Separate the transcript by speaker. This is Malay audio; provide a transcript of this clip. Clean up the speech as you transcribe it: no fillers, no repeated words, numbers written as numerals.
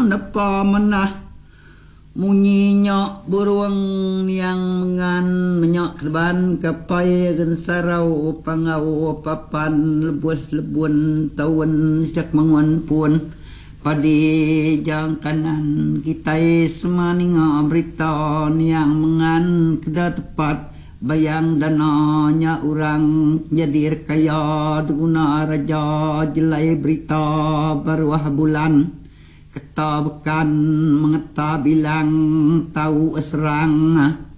Speaker 1: napa menah munyinya burung yang mengan menyok keban kapai gensarau pangau papan lebus lebun tahun sejak manguan pun padi jang kanan kita semaninga berita yang mengan keda tepat bayang dananya orang jadi kaya guna raja jelai berita berwah bulan kata bukan mengeta bilang tahu serang